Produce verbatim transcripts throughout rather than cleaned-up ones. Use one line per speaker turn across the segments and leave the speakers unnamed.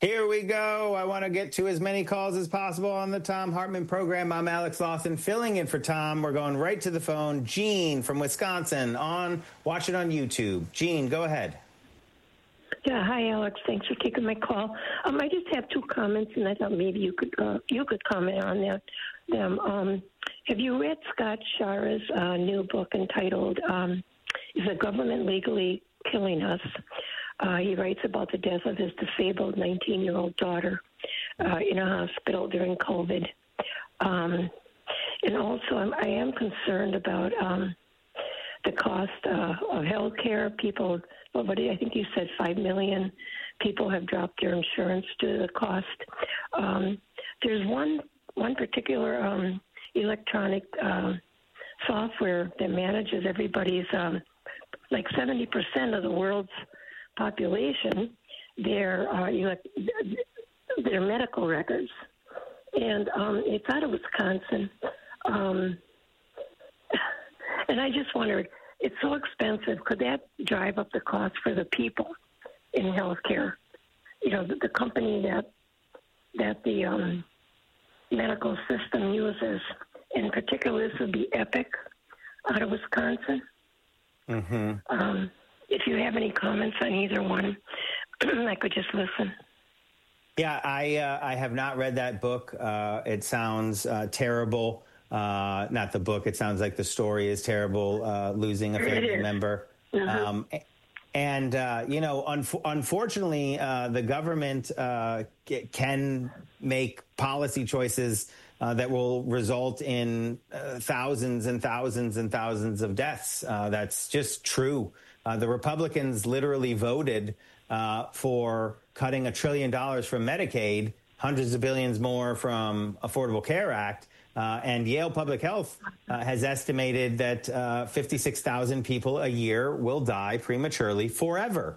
Here we go. I want to get to as many calls as possible on the Thom Hartmann program. I'm Alex Lawson, filling in for Tom. We're going right to the phone. Gene from Wisconsin, on watch it on YouTube. Gene, go ahead.
Yeah, hi, Alex. Thanks for taking my call. Um, I just have two comments, and I thought maybe you could uh, you could comment on that. Them. Um, have you read Scott Schara's uh, new book entitled um, "Is the Government Legally Killing Us?" Uh, he writes about the death of his disabled nineteen-year-old daughter uh, in a hospital during COVID. Um, and also, I'm, I am concerned about um, the cost uh, of health care. People, well, but I think you said five million people have dropped their insurance due to the cost. Um, there's one one particular um, electronic uh, software that manages everybody's, um, like seventy percent of the world's population, their uh, elect- their medical records, and um, it's out of Wisconsin. Um, and I just wondered, it's so expensive. Could that drive up the cost for the people in healthcare? You know, the, the company that that the um, medical system uses, in particular, this would be Epic out of Wisconsin.
Mm-hmm.
Um, If you have any comments on either one, I could just listen.
Yeah, I uh, I have not read that book. Uh, it sounds uh, terrible. Uh, not the book. It sounds like the story is terrible, uh, losing a family member.
Mm-hmm.
Um, and, uh, you know, un- unfortunately, uh, the government uh, can make policy choices uh, that will result in uh, thousands and thousands and thousands of deaths. Uh, that's just true. Uh, the Republicans literally voted uh, for cutting a trillion dollars from Medicaid, hundreds of billions more from Affordable Care Act. Uh, and Yale Public Health uh, has estimated that uh, fifty-six thousand people a year will die prematurely forever,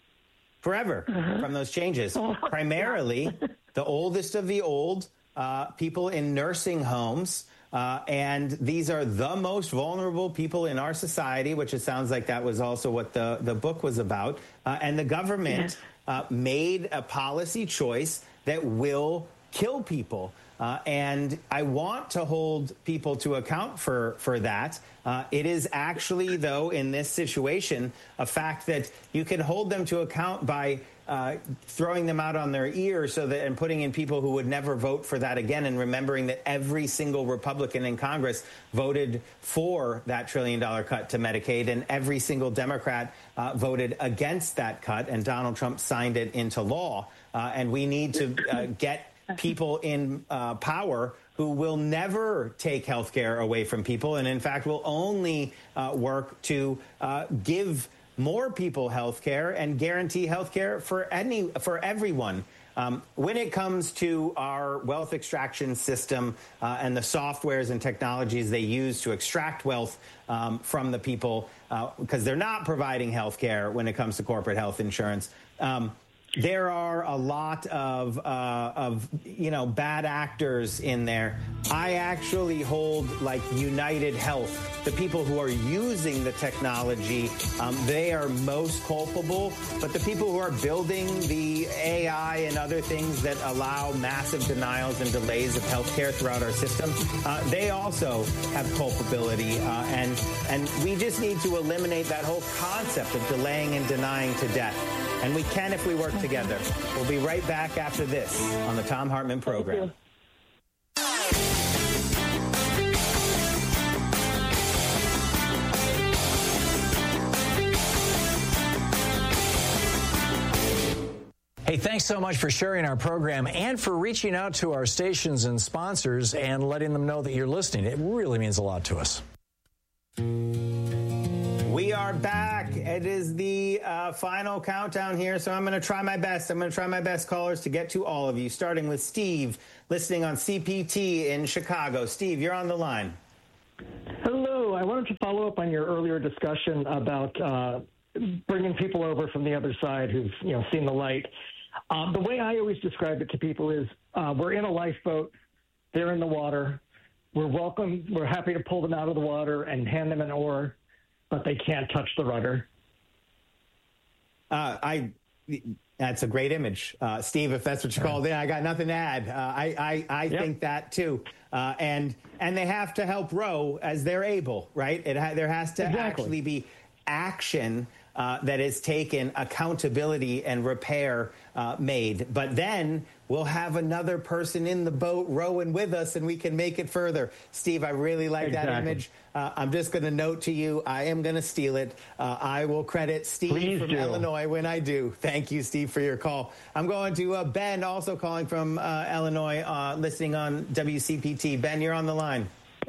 forever uh-huh. from those changes. Oh, Primarily, the oldest of the old, uh, people in nursing homes. Uh, and these are the most vulnerable people in our society, which it sounds like that was also what the, the book was about. Uh, and the government uh, made a policy choice that will kill people. Uh, and I want to hold people to account for, for that. Uh, it is actually, though, in this situation, a fact that you can hold them to account by uh, throwing them out on their ear so that and putting in people who would never vote for that again, and remembering that every single Republican in Congress voted for that trillion dollar cut to Medicaid, and every single Democrat uh, voted against that cut, and Donald Trump signed it into law. Uh, and we need to uh, get people in uh, power who will never take health care away from people, and in fact will only uh, work to uh, give more people health care and guarantee health care for any for everyone. Um, when it comes to our wealth extraction system uh, and the softwares and technologies they use to extract wealth um, from the people, because uh, they're not providing health care when it comes to corporate health insurance, um, there are a lot of, uh, of, you know, bad actors in there. I actually hold, like, United Health, the people who are using the technology, um, they are most culpable. But the people who are building the A I and other things that allow massive denials and delays of health care throughout our system, uh, they also have culpability. Uh, and, and we just need to eliminate that whole concept of delaying and denying to death. And we can if we work together. We'll be right back after this on the Thom Hartmann program.
Hey, thanks so much for sharing our program and for reaching out to our stations and sponsors and letting them know that you're listening. It really means a lot to us.
We are back. It is the uh, final countdown here, so I'm going to try my best. I'm going to try my best, callers, to get to all of you, starting with Steve, listening on C P T in Chicago. Steve, you're on the line.
Hello. I wanted to follow up on your earlier discussion about uh, bringing people over from the other side who've, you know, seen the light. Um, the way I always describe it to people is uh, we're in a lifeboat. They're in the water. We're welcome. We're happy to pull them out of the water and hand them an oar, but they can't touch the rudder.
Uh, I That's a great image. Uh, Steve, if that's what you called in, I got nothing to add. Uh, I, I, I yep. think that, too. Uh, and and they have to help Roe as they're able, right? It ha- there has to exactly. actually be action uh, that is taken, accountability and repair uh, made. But then we'll have another person in the boat rowing with us, and we can make it further. Steve, I really like exactly. that image. Uh, I'm just going to note to you, I am going to steal it. Uh, I will credit Steve
Please
from
do.
Illinois when I do. Thank you, Steve, for your call. I'm going to uh, Ben, also calling from uh, Illinois, uh, listening on W C P T. Ben, you're on the line.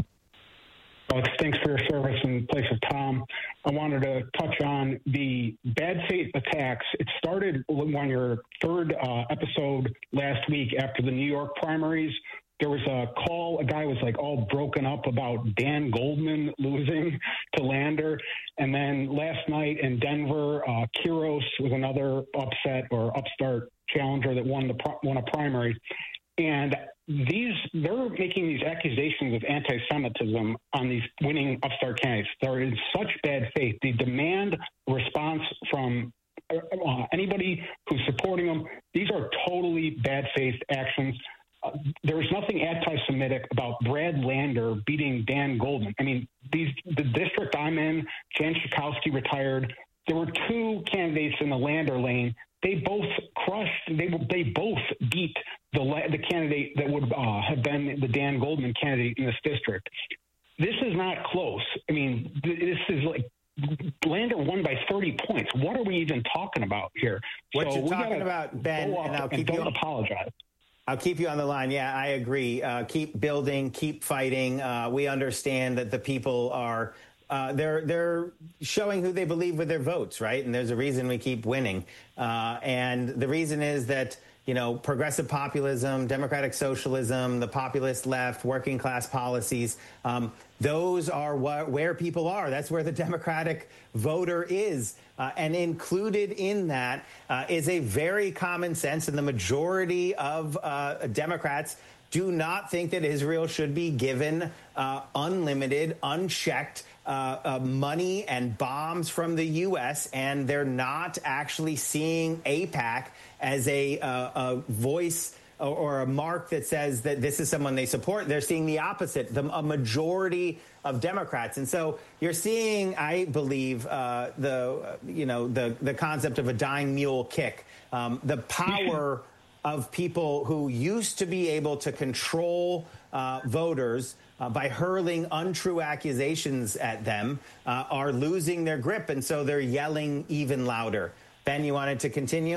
Oh, thanks for your service in place of Tom. I wanted to touch on the bad faith attacks. It started on your third uh, episode last week after the New York primaries. There was a call, a guy was like all broken up about Dan Goldman losing to Lander. And then last night in Denver, uh, Quiros was another upset or upstart challenger that won the won a primary. And these, they're making these accusations of anti-Semitism on these winning upstart candidates. They're in such bad faith. They demand a response from uh, anybody who's supporting them. These are totally bad faith actions. Uh, there was nothing anti-Semitic about Brad Lander beating Dan Goldman. I mean, these the district I'm in, Jan Schakowsky retired. There were two candidates in the Lander lane. They both crushed. They they both beat the the candidate that would uh, have been the Dan Goldman candidate in this district. This is not close. I mean, this is like Lander won by thirty points. What are we even talking about here?
What
so
you're talking about, Ben, and I'll keep
and
you
don't apologize.
I'll keep you on the line. Yeah, I agree. Uh, keep building, keep fighting. Uh, we understand that the people are. Uh, they're they're showing who they believe with their votes, right? And there's a reason we keep winning. Uh, and the reason is that, you know, progressive populism, democratic socialism, the populist left, working class policies, um, those are what, where people are. That's where the Democratic voter is. Uh, and included in that uh, is a very common sense, and the majority of uh, Democrats do not think that Israel should be given uh, unlimited, unchecked uh, uh, money and bombs from the U S, and they're not actually seeing AIPAC as a, uh, a voice or, or a mark that says that this is someone they support. They're seeing the opposite, the, a majority of Democrats. And so you're seeing, I believe, uh, the, you know, the, the concept of a dying mule kick, um, the power of people who used to be able to control uh, voters uh, by hurling untrue accusations at them uh, are losing their grip, and so they're yelling even louder. Ben, you wanted to continue?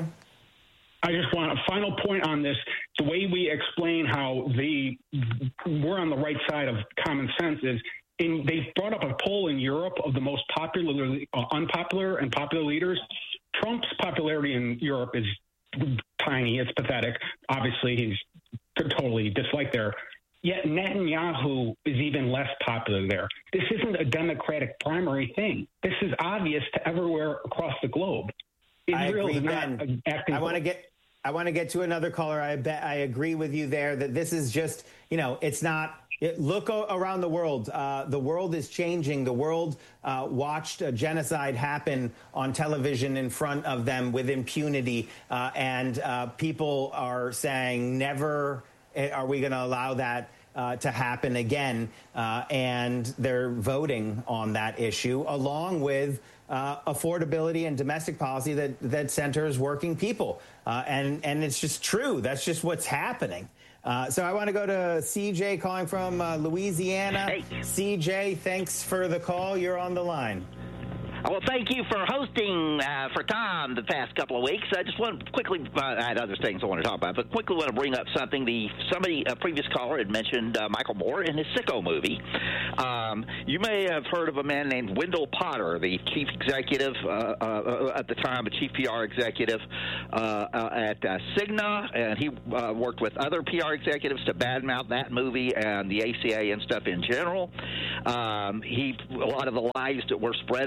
I just want a final point on this. The way we explain how the we're on the right side of common sense is in, they brought up a poll in Europe of the most popular, uh, unpopular and popular leaders. Trump's popularity in Europe is tiny. It's pathetic. Obviously, he's totally disliked there. Yet Netanyahu is even less popular there. This isn't a Democratic primary thing. This is obvious to everywhere across the globe. Israel is not acting.
I want to get. I want to get to another caller. I bet I agree with you there that this is just, you know, it's not. It, look o- around the world. Uh, the world is changing. The world uh, watched a genocide happen on television in front of them with impunity. Uh, and uh, people are saying, never are we going to allow that uh, to happen again. Uh, and they're voting on that issue, along with uh, affordability and domestic policy that, that centers working people. Uh, and, and it's just true. That's just what's happening. Uh, so I want to go to C J calling from uh, Louisiana.
Hey.
C J, thanks for the call. You're on the line.
Well, thank you for hosting uh, for Tom the past couple of weeks. I just want to quickly, uh, I had other things I want to talk about, but quickly want to bring up something. The somebody, a previous caller had mentioned uh, Michael Moore in his Sicko movie. Um, you may have heard of a man named Wendell Potter, the chief executive, uh, uh, at the time, a chief P R executive uh, uh, at uh, Cigna, and he uh, worked with other P R executives to badmouth that movie and the A C A and stuff in general. Um, he, a lot of the lies that were spread about the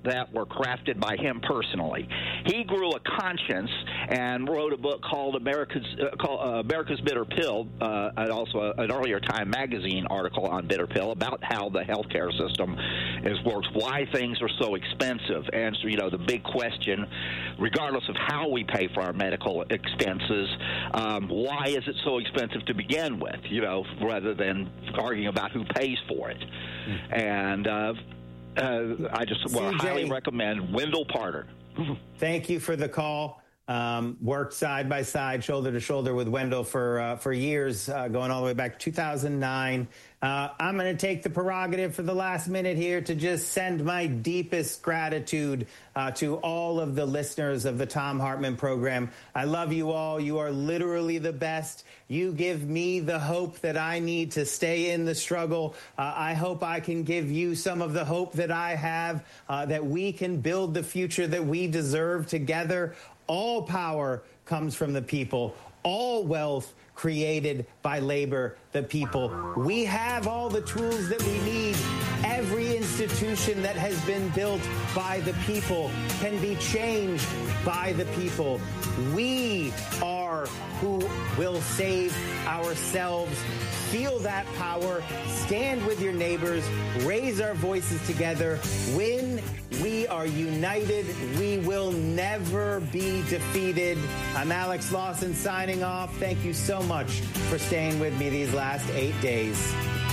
that were crafted by him personally. He grew a conscience and wrote a book called America's uh, called, uh, America's Bitter Pill, uh, and also a, an earlier Time magazine article on Bitter Pill about how the healthcare system is works, why things are so expensive, and so, you know, the big question, regardless of how we pay for our medical expenses, um, why is it so expensive to begin with? You know, rather than arguing about who pays for it. Mm. And uh, uh, I just well, highly recommend Wendell Parter.
Thank you for the call. Um, worked side by side, shoulder to shoulder with Wendell for uh, for years, uh, going all the way back to two thousand nine. Uh, I'm going to take the prerogative for the last minute here to just send my deepest gratitude uh, to all of the listeners of the Thom Hartmann program. I love you all. You are literally the best. You give me the hope that I need to stay in the struggle. Uh, I hope I can give you some of the hope that I have, uh, that we can build the future that we deserve together. All power comes from the people. All wealth created by labor, the people. We have all the tools that we need. Every institution that has been built by the people can be changed by the people. We are who will save ourselves. Feel that power. Stand with your neighbors. Raise our voices together. When we are united, we will never be defeated. I'm Alex Lawson signing off. Thank you so much for staying with me these last eight days.